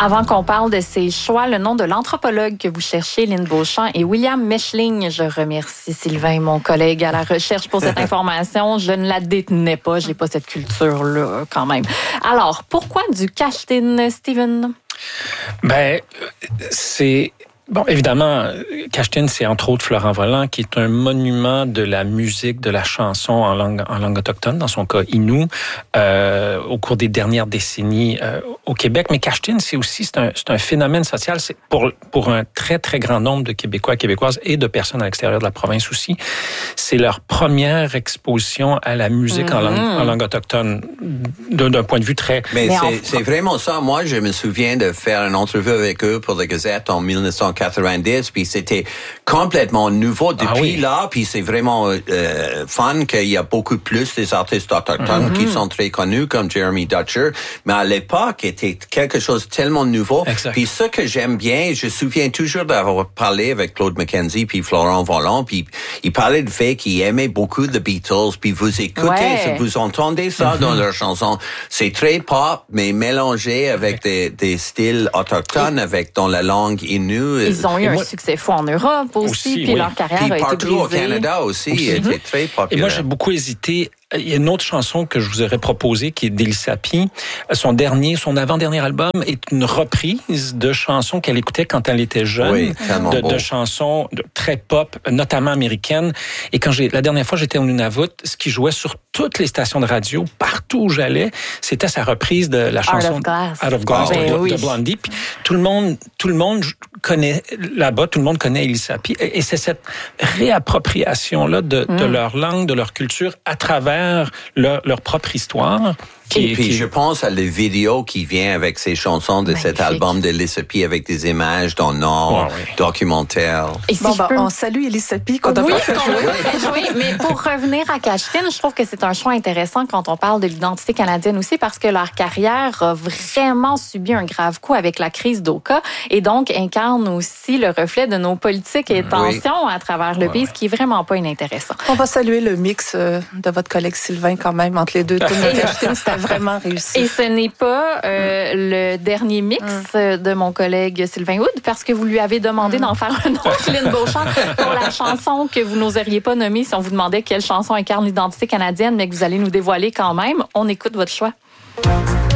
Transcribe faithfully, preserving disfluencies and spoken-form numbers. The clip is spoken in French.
Avant qu'on parle de ces choix, le nom de l'anthropologue que vous cherchez, Lynn Beauchamp, est William Mechling. Je remercie Sylvain, mon collègue à la recherche, pour cette information. Je ne la détenais pas, j'ai pas cette culture-là quand même. Alors, pourquoi du Kashtin, Steven? Ben, c'est... Bon, évidemment, Kashtin, c'est entre autres Florent Volant, qui est un monument de la musique, de la chanson en langue, en langue autochtone, dans son cas Innu, euh, au cours des dernières décennies euh, au Québec. Mais Kashtin, c'est aussi c'est un, c'est un phénomène social. C'est pour, pour un très, très grand nombre de Québécois et Québécoises et de personnes à l'extérieur de la province aussi. C'est leur première exposition à la musique mm-hmm. en, langue, en langue autochtone, d'un, d'un point de vue très... Mais, Mais c'est, en... c'est vraiment ça. Moi, je me souviens de faire une entrevue avec eux pour la Gazette en dix-neuf cent quatre-vingt-dix, puis c'était complètement nouveau depuis ah oui. là, puis c'est vraiment euh, fun qu'il y a beaucoup plus des artistes autochtones mm-hmm. qui sont très connus, comme Jeremy Dutcher, mais à l'époque, c'était quelque chose de tellement nouveau. Exact. Puis ce que j'aime bien, je me souviens toujours d'avoir parlé avec Claude McKenzie puis Florent Volant, puis il parlait du fait qu'il aimait beaucoup The Beatles, puis vous écoutez, ouais. vous entendez ça mm-hmm. dans leurs chansons. C'est très pop, mais mélangé avec des, des styles autochtones, Et... avec dans la langue Innu. Ils ont eu un moi, succès fou en Europe aussi, aussi puis oui. leur carrière puis a été brisée. Partout au Canada aussi, aussi. était très populaire. Et moi, j'ai beaucoup hésité. Il y a une autre chanson que je vous aurais proposée qui est d'Elisapie. Son dernier, son avant-dernier album est une reprise de chansons qu'elle écoutait quand elle était jeune, oui, de, de chansons de, très pop, notamment américaines. Et quand j'ai la dernière fois j'étais au Nunavut, ce qui jouait sur toutes les stations de radio, partout où j'allais, c'était sa reprise de la chanson Out of Glass, Out of Glass oh, de, oui. de Blondie. Puis tout le monde, tout le monde connaît là-bas, tout le monde connaît Elisapie. Et, et c'est cette réappropriation là de, mm. de leur langue, de leur culture à travers Leur, leur propre histoire. Qui, et puis qui... je pense à les vidéos qui viennent avec ces chansons de Magnifique. Cet album d'Elisapie avec des images dans le Nord, oh, oui. documentaires. Et si bon, ben, peux... on salue Elisapie qu'on a oui, fait jouer. Mais pour revenir à Kashtin, je trouve que c'est un choix intéressant quand on parle de l'identité canadienne aussi parce que leur carrière a vraiment subi un grave coup avec la crise d'Oka et donc incarne aussi le reflet de nos politiques et tensions oui. à travers le pays, ce qui est vraiment pas inintéressant. On va saluer le mix de votre collègue Sylvain quand même entre les deux tunes de Kashtin, c'était vraiment réussi. Et ce n'est pas euh, mm. le dernier mix mm. de mon collègue Sylvain Wood, parce que vous lui avez demandé mm. d'en faire un autre, Lynn Beauchamp, pour la chanson que vous n'oseriez pas nommer si on vous demandait quelle chanson incarne l'identité canadienne, mais que vous allez nous dévoiler quand même. On écoute votre choix.